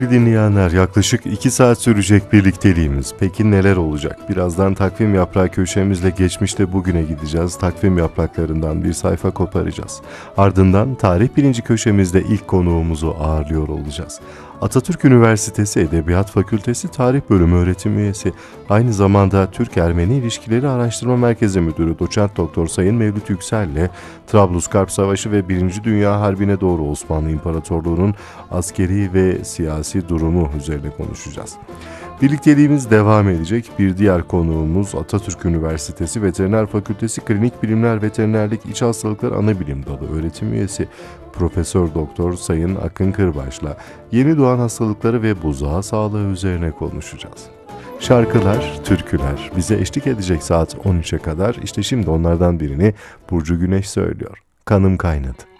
Dinleyenler, yaklaşık 2 saat sürecek birlikteliğimiz. Peki neler olacak? Birazdan takvim yaprağı köşemizle geçmişte bugüne gideceğiz. Takvim yapraklarından bir sayfa koparacağız. Ardından tarih bilinci köşemizde ilk konuğumuzu ağırlıyor olacağız. Atatürk Üniversitesi Edebiyat Fakültesi Tarih Bölümü öğretim üyesi, aynı zamanda Türk-Ermeni İlişkileri Araştırma Merkezi Müdürü Doçent Doktor Sayın Mevlüt Yüksel ile Trablusgarp Savaşı ve 1. Dünya Harbi'ne doğru Osmanlı İmparatorluğu'nun askeri ve siyasi durumu üzerine konuşacağız. Birlikteliğimiz devam edecek. Bir diğer konuğumuz Atatürk Üniversitesi Veteriner Fakültesi Klinik Bilimler Veterinerlik İç Hastalıklar Anabilim Dalı öğretim üyesi Profesör Doktor Sayın Akın Kırbaş'la yeni doğan hastalıkları ve buzağı sağlığı üzerine konuşacağız. Şarkılar, türküler bize eşlik edecek saat 13'e kadar. İşte şimdi onlardan birini Burcu Güneş söylüyor. Kanım kaynadı.